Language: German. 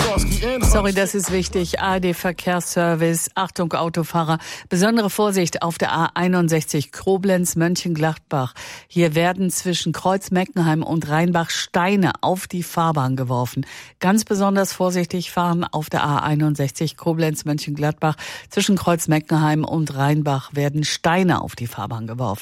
Sorry, das ist wichtig. ARD Verkehrsservice. Achtung, Autofahrer. Besondere Vorsicht auf der A61 Koblenz-Mönchengladbach. Hier werden zwischen Kreuz-Meckenheim und Rheinbach Steine auf die Fahrbahn geworfen. Ganz besonders vorsichtig fahren auf der A61 Koblenz-Mönchengladbach. Zwischen Kreuz-Meckenheim und Rheinbach werden Steine auf die Fahrbahn geworfen.